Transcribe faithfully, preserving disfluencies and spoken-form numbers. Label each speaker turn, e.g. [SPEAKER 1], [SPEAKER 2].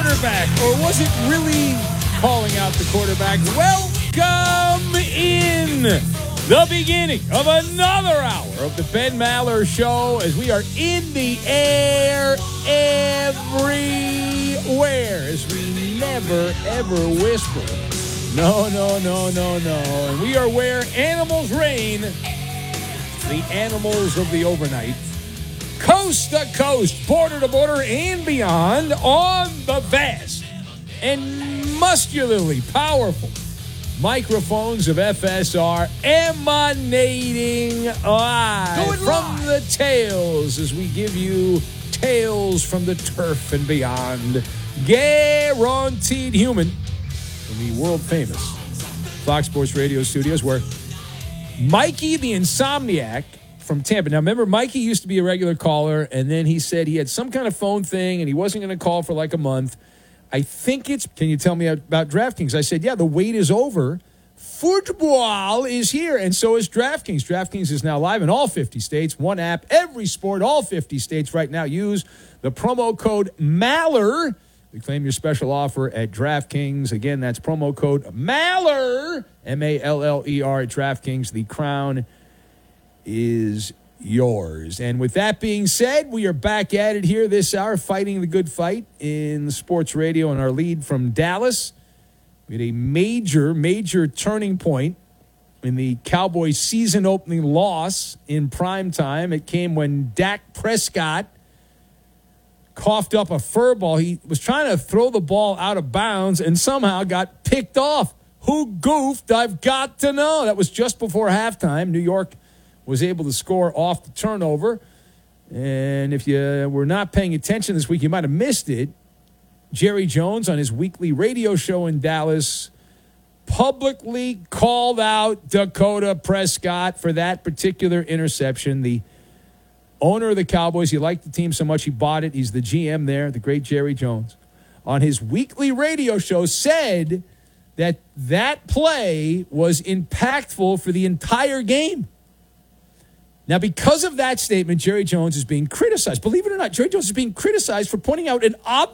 [SPEAKER 1] quarterback, or was it really calling out the quarterback? Welcome in the beginning of another hour of the Ben Maller Show as we are in the air everywhere as we never, ever whisper. No, no, no, no, no. And we are where animals reign, the animals of the overnight. Coast to coast, border to border, and beyond on the vast and muscularly powerful microphones of F S R emanating live from the tails as we give you tales from the turf and beyond. Guaranteed human from the world-famous Fox Sports Radio studios where Mikey the Insomniac from Tampa. Now, remember, Mikey used to be a regular caller, and then he said he had some kind of phone thing, and he wasn't going to call for like a month. I think it's, can you tell me about DraftKings? I said, yeah, the wait is over. Football is here, and so is DraftKings. DraftKings is now live in all fifty states. One app, every sport, all fifty states right now. Use the promo code MALLER to claim your special offer at DraftKings. Again, that's promo code MALLER, M A L L E R at DraftKings. The crown is yours. And with that being said, we are back at it here this hour, fighting the good fight in sports radio. And our lead from Dallas, we had a major, major turning point in the Cowboys' season-opening loss in prime time. It came when Dak Prescott coughed up a fur ball. He was trying to throw the ball out of bounds and somehow got picked off. Who goofed? I've got to know. That was just before halftime. New York was able to score off the turnover. And if you were not paying attention this week, you might have missed it. Jerry Jones on his weekly radio show in Dallas publicly called out Dakota Prescott for that particular interception. The owner of the Cowboys, he liked the team so much he bought it. He's the G M there, the great Jerry Jones. On his weekly radio show said that that play was impactful for the entire game. Now, because of that statement, Jerry Jones is being criticized. Believe it or not, Jerry Jones is being criticized for pointing out an obvious